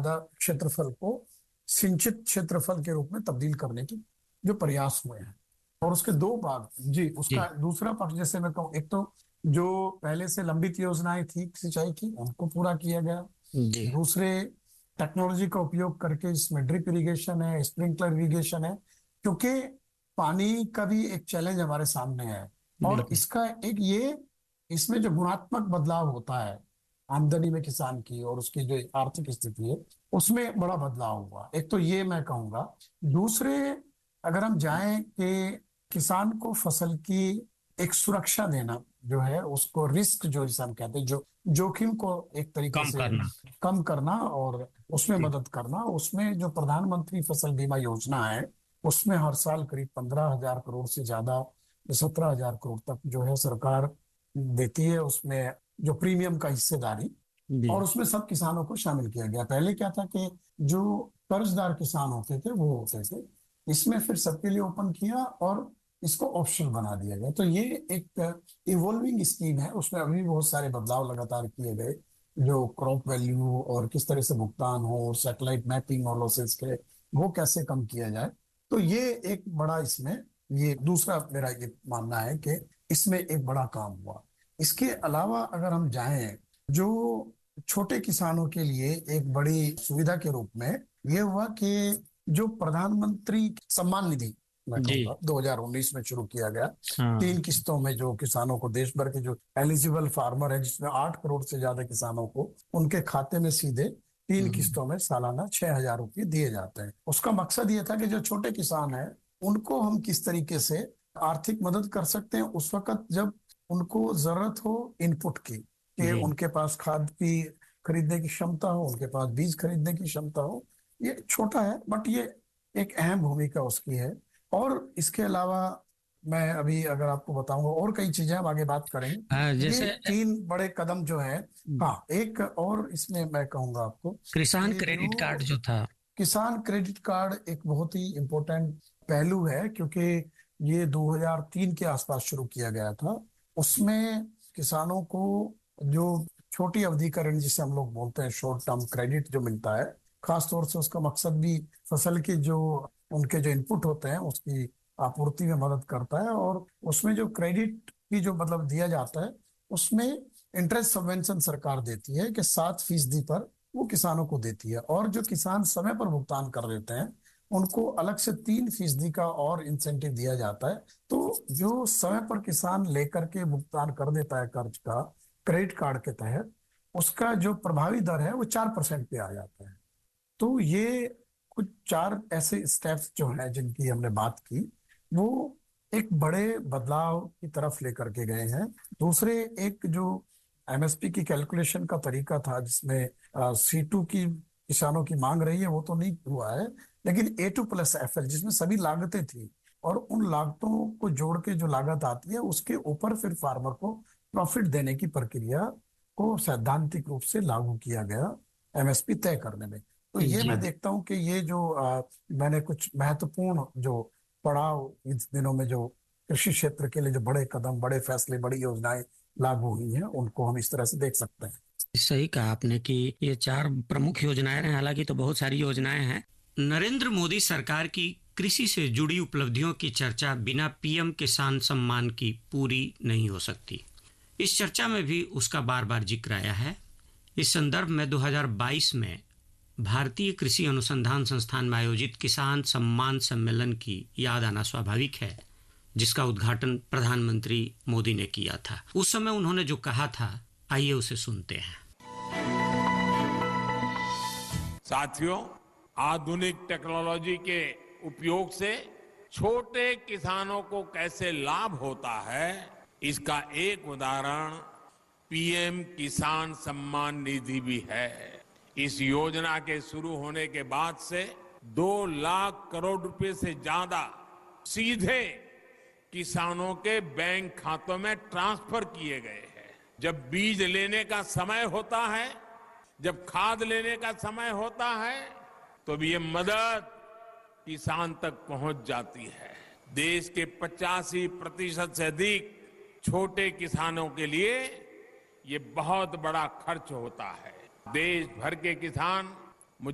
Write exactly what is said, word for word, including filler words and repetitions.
ज्यादा क्षेत्रफल को सिंचित क्षेत्रफल के रूप में तब्दील करने की जो प्रयास हुए हैं। और उसके दो भाग जी, उसका जी दूसरा पक्ष जैसे मैं कहूँ, एक तो जो पहले से लंबित योजनाएं थी सिंचाई की उनको पूरा किया गया। जी दूसरे, टेक्नोलॉजी का उपयोग करके इसमें ड्रिप इरिगेशन है, स्प्रिंकलर इरिगेशन है, क्योंकि पानी का भी एक चैलेंज हमारे सामने है। और बिल्कुल। इसका एक ये इसमें जो गुणात्मक बदलाव होता है आमदनी में किसान की और उसकी जो आर्थिक स्थिति है उसमें बड़ा बदलाव हुआ। एक तो ये मैं कहूंगा। दूसरे, अगर हम जाएं कि किसान को फसल की एक सुरक्षा देना जो है, उसको रिस्क जो जिसे हम कहते हैं, जो जोखिम को एक तरीके कम से करना। कम करना और उसमें जी मदद करना, उसमें जो प्रधानमंत्री फसल बीमा योजना है उसमें हर साल करीब पंद्रह हजार करोड़ से ज्यादा, सत्रह हजार करोड़ तक जो है सरकार देती है उसमें जो प्रीमियम का हिस्सेदारी। जी और उसमें सब किसानों को शामिल किया गया। पहले क्या था कि जो कर्जदार किसान होते थे वो होते थे, इसमें फिर सबके लिए ओपन किया और इसको ऑप्शनल बना दिया गया। तो ये एक इवॉल्विंग स्कीम है, उसमें अभी भी बहुत सारे बदलाव लगातार किए गए, जो क्रॉप वैल्यू और किस तरह से भुगतान हो, सैटेलाइट मैपिंग और लॉसेस के वो कैसे कम किया जाए। तो ये एक बड़ा इसमें, ये दूसरा मेरा ये मानना है कि इसमें एक बड़ा काम हुआ। इसके अलावा अगर हम जाएं, जो छोटे किसानों के लिए एक बड़ी सुविधा के रूप में ये हुआ कि जो प्रधानमंत्री सम्मान निधि मैं जी। कहूंगा दो हजार उन्नीस में शुरू किया गया, हाँ। तीन किस्तों में जो किसानों को, देश भर के जो एलिजिबल फार्मर है जिसमें आठ करोड़ से ज्यादा किसानों को उनके खाते में सीधे तीन हम्म, किस्तों में सालाना छह हजार रुपये दिए जाते हैं। उसका मकसद ये था कि जो छोटे किसान हैं उनको हम किस तरीके से आर्थिक मदद कर सकते हैं उस वक्त जब उनको जरूरत हो इनपुट की, कि जी उनके पास खाद की खरीदने की क्षमता हो, उनके पास बीज खरीदने की क्षमता हो। ये छोटा है बट ये एक अहम भूमिका उसकी है। और इसके अलावा मैं अभी अगर आपको बताऊंगा और कई चीजें हम आगे बात हाँ, करेंगे। ये जैसे तीन बड़े कदम जो है, हाँ एक और इसमें मैं कहूंगा आपको किसान कि क्रेडिट कार्ड जो जो था। किसान क्रेडिट कार्ड एक बहुत ही इम्पोर्टेंट पहलू है, क्योंकि ये दो हजार तीन के आसपास शुरू किया गया था। उसमें किसानों को जो छोटी अवधि का ऋण जिसे हम लोग बोलते हैं शॉर्ट टर्म क्रेडिट जो मिलता है, खास तौर से उसका मकसद भी फसल के जो उनके जो इनपुट होते हैं उसकी आपूर्ति में मदद करता है। और उसमें जो क्रेडिट की जो मतलब दिया जाता है उसमें इंटरेस्ट सबवेंशन सरकार देती है कि सात फीसदी पर वो किसानों को देती है। और जो किसान समय पर भुगतान कर देते हैं उनको अलग से तीन फीसदी का और इंसेंटिव दिया जाता है। तो जो समय पर किसान लेकर के भुगतान कर देता है कर्ज का क्रेडिट कार्ड के तहत, उसका जो प्रभावी दर है वो चार परसेंट पे आ जाता है। तो ये कुछ चार ऐसे स्टेप्स जो हैं जिनकी हमने बात की, वो एक बड़े बदलाव की तरफ लेकर के गए हैं। दूसरे, एक जो एमएसपी की कैलकुलेशन का तरीका था जिसमें सी टू की किसानों की मांग रही है वो तो नहीं हुआ है, लेकिन ए टू प्लस एफ एल जिसमें सभी लागतें थी और उन लागतों को जोड़ के जो लागत आती है उसके ऊपर फिर फार्मर को प्रॉफिट देने की प्रक्रिया को सैद्धांतिक रूप से लागू किया गया एमएसपी तय करने में। तो ये जी मैं देखता हूँ कि ये जो आ, मैंने कुछ महत्वपूर्ण जो पड़ाव इस दिनों में जो कृषि क्षेत्र के लिए जो बड़े कदम, बड़े फैसले, बड़ी योजनाएं लागू हुई हैं उनको हम इस तरह से देख सकते हैं। सही कहा आपने कि ये चार प्रमुख योजनाएं हैं, हालांकि तो बहुत सारी योजनाएं हैं। नरेंद्र मोदी सरकार की कृषि से जुड़ी उपलब्धियों की चर्चा बिना पीएम किसान सम्मान की पूरी नहीं हो सकती। इस चर्चा में भी उसका बार बार जिक्र आया है। इस संदर्भ में दो हज़ार बाईस में भारतीय कृषि अनुसंधान संस्थान में आयोजित किसान सम्मान सम्मेलन की याद आना स्वाभाविक है, जिसका उद्घाटन प्रधानमंत्री मोदी ने किया था। उस समय उन्होंने जो कहा था, आइए उसे सुनते हैं। साथियों, आधुनिक टेक्नोलॉजी के उपयोग से छोटे किसानों को कैसे लाभ होता है, इसका एक उदाहरण पीएम किसान सम्मान निधि भी है। इस योजना के शुरू होने के बाद से दो लाख करोड़ रुपए से ज्यादा सीधे किसानों के बैंक खातों में ट्रांसफर किए गए हैं। जब बीज लेने का समय होता है, जब खाद लेने का समय होता है, तो भी ये मदद किसान तक पहुंच जाती है। देश के पचासी प्रतिशत से अधिक छोटे किसानों के लिए ये बहुत बड़ा खर्च होता है। देश भर के किसान